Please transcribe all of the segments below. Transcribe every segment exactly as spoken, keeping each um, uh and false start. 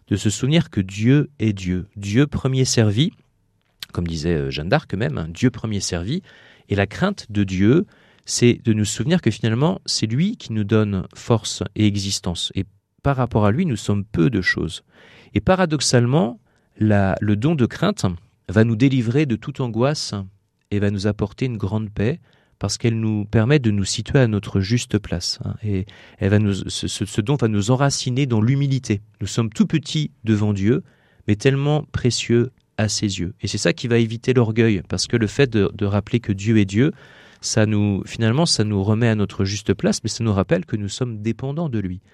de se souvenir que Dieu est Dieu. Dieu premier servi, comme disait Jeanne d'Arc même, hein, Dieu premier servi. Et la crainte de Dieu, c'est de nous souvenir que finalement, c'est lui qui nous donne force et existence. Et par rapport à lui, nous sommes peu de choses. Et paradoxalement, la, le don de crainte va nous délivrer de toute angoisse et va nous apporter une grande paix parce qu'elle nous permet de nous situer à notre juste place. Et elle va nous, ce, ce don va nous enraciner dans l'humilité. Nous sommes tout petits devant Dieu, mais tellement précieux à ses yeux. Et c'est ça qui va éviter l'orgueil, parce que le fait de, de rappeler que Dieu est Dieu, ça nous, finalement, ça nous remet à notre juste place, mais ça nous rappelle que nous sommes dépendants de lui.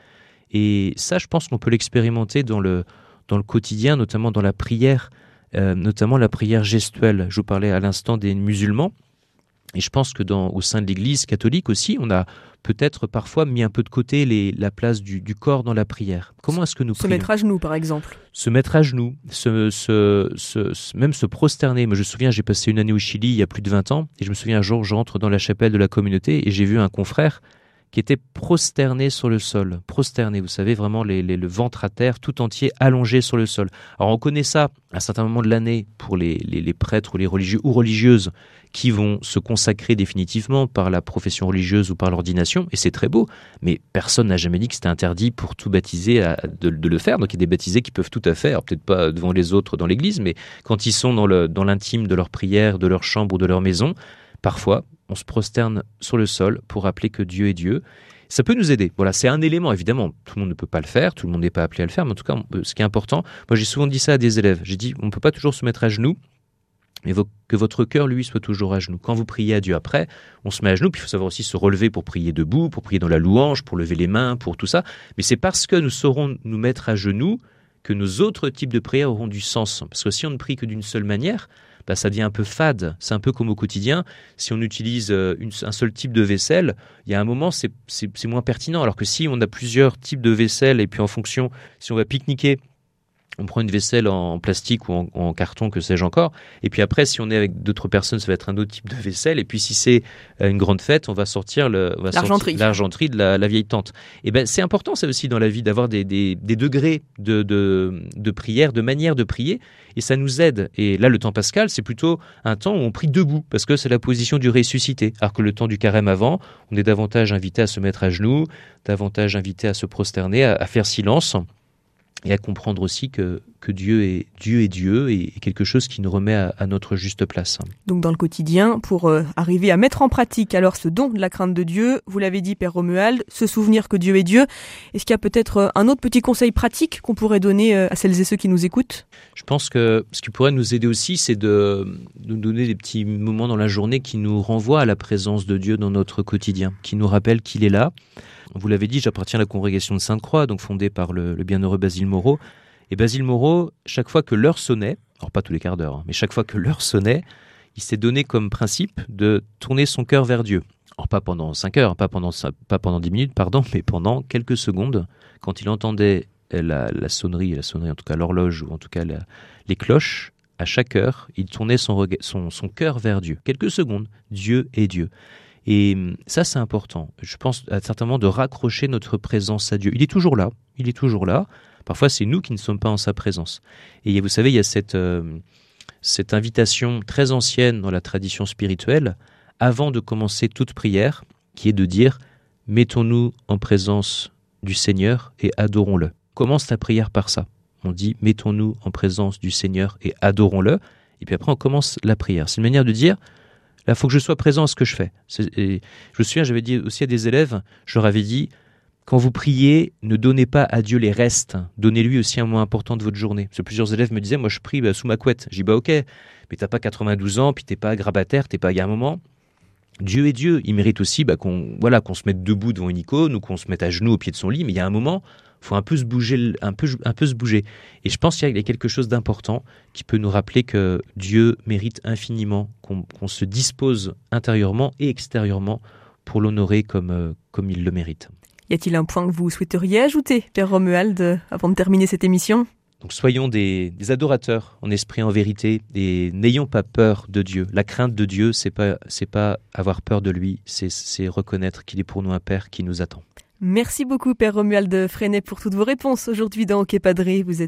Et ça, je pense qu'on peut l'expérimenter dans le, dans le quotidien, notamment dans la prière, euh, notamment la prière gestuelle. Je vous parlais à l'instant des musulmans, et je pense que dans, au sein de l'Église catholique aussi, on a peut-être parfois mis un peu de côté les, la place du, du corps dans la prière. Comment est-ce que nous Se prions ? mettre à genoux, par exemple. Se mettre à genoux, se, se, se, se, même se prosterner. Moi, je me souviens, j'ai passé une année au Chili il y a plus de vingt ans, et je me souviens un jour, je rentre dans la chapelle de la communauté et j'ai vu un confrère qui était prosterné sur le sol. Prosterné, vous savez, vraiment les, les, le ventre à terre, tout entier allongé sur le sol. Alors on connaît ça à un certain moment de l'année pour les, les, les prêtres ou les religieux ou religieuses qui vont se consacrer définitivement par la profession religieuse ou par l'ordination, et c'est très beau, mais personne n'a jamais dit que c'était interdit pour tout baptisé à, de, de le faire. Donc il y a des baptisés qui peuvent tout à faire, peut-être pas devant les autres dans l'église, mais quand ils sont dans, le, dans l'intime de leur prière, de leur chambre ou de leur maison, parfois on se prosterne sur le sol pour rappeler que Dieu est Dieu. Ça peut nous aider. Voilà, c'est un élément, évidemment. Tout le monde ne peut pas le faire, tout le monde n'est pas appelé à le faire, mais en tout cas, ce qui est important, moi j'ai souvent dit ça à des élèves. J'ai dit, on ne peut pas toujours se mettre à genoux, mais que votre cœur, lui, soit toujours à genoux. Quand vous priez à Dieu après, on se met à genoux, puis il faut savoir aussi se relever pour prier debout, pour prier dans la louange, pour lever les mains, pour tout ça. Mais c'est parce que nous saurons nous mettre à genoux que nos autres types de prières auront du sens. Parce que si on ne prie que d'une seule manière, bah, ça devient un peu fade. C'est un peu comme au quotidien. Si on utilise une, un seul type de vaisselle, il y a un moment, c'est, c'est, c'est moins pertinent. Alors que si on a plusieurs types de vaisselle, et puis en fonction, si on va pique-niquer, on prend une vaisselle en plastique ou en, en carton, que sais-je encore. Et puis après, si on est avec d'autres personnes, ça va être un autre type de vaisselle. Et puis si c'est une grande fête, on va sortir, le, on va l'argenterie. sortir l'argenterie de la, la vieille tante. Et ben c'est important ça aussi dans la vie d'avoir des, des, des degrés de, de, de prière, de manière de prier. Et ça nous aide. Et là, le temps pascal, c'est plutôt un temps où on prie debout, parce que c'est la position du ressuscité. Alors que le temps du carême avant, on est davantage invité à se mettre à genoux, davantage invité à se prosterner, à, à faire silence. Et à comprendre aussi que, que Dieu est Dieu est Dieu et quelque chose qui nous remet à, à notre juste place. Donc dans le quotidien, pour euh, arriver à mettre en pratique alors ce don de la crainte de Dieu, vous l'avez dit Père Romuald, se souvenir que Dieu est Dieu. Est-ce qu'il y a peut-être un autre petit conseil pratique qu'on pourrait donner à celles et ceux qui nous écoutent ? Je pense que ce qui pourrait nous aider aussi, c'est de, de nous donner des petits moments dans la journée qui nous renvoient à la présence de Dieu dans notre quotidien, qui nous rappellent qu'il est là. Vous l'avez dit, j'appartiens à la congrégation de Sainte-Croix, donc fondée par le, le bienheureux Basile Moreau. Et Basile Moreau, chaque fois que l'heure sonnait, alors pas tous les quarts d'heure, hein, mais chaque fois que l'heure sonnait, il s'est donné comme principe de tourner son cœur vers Dieu. Alors pas pendant cinq heures, pas pendant, pas pendant dix minutes, pardon, mais pendant quelques secondes, quand il entendait la, la sonnerie, la sonnerie en tout cas l'horloge, ou en tout cas la, les cloches, à chaque heure, il tournait son, son, son cœur vers Dieu. Quelques secondes, Dieu est Dieu. Et ça, c'est important. Je pense à certains moments de raccrocher notre présence à Dieu. Il est toujours là, il est toujours là. Parfois, c'est nous qui ne sommes pas en sa présence. Et vous savez, il y a cette, euh, cette invitation très ancienne dans la tradition spirituelle, avant de commencer toute prière, qui est de dire « Mettons-nous en présence du Seigneur et adorons-le ». Commence ta prière par ça. On dit « Mettons-nous en présence du Seigneur et adorons-le ». Et puis après, on commence la prière. C'est une manière de dire « Là, il faut que je sois présent à ce que je fais ». Et je me souviens, j'avais dit aussi à des élèves, je leur avais dit « Quand vous priez, ne donnez pas à Dieu les restes. Donnez-lui aussi un moment important de votre journée. » Parce que plusieurs élèves me disaient « Moi, je prie bah, sous ma couette. » J'ai dit « Bah ok, mais t'as pas quatre-vingt-douze ans, puis t'es pas grabataire, t'es pas... Il y a un moment... Dieu est Dieu, il mérite aussi bah, qu'on, voilà, qu'on se mette debout devant une icône ou qu'on se mette à genoux au pied de son lit, mais il y a un moment, il faut un peu se bouger, un peu, un peu se bouger. Et je pense qu'il y a quelque chose d'important qui peut nous rappeler que Dieu mérite infiniment qu'on, qu'on se dispose intérieurement et extérieurement pour l'honorer comme, euh, comme il le mérite. Y a-t-il un point que vous souhaiteriez ajouter, Père Romuald, avant de terminer cette émission ? Donc soyons des, des adorateurs en esprit, en vérité, et n'ayons pas peur de Dieu. La crainte de Dieu, c'est pas, c'est pas avoir peur de lui, c'est, c'est reconnaître qu'il est pour nous un Père qui nous attend. Merci beaucoup, Père Romuald Freinet, pour toutes vos réponses aujourd'hui dans Ok Padre. Vous êtes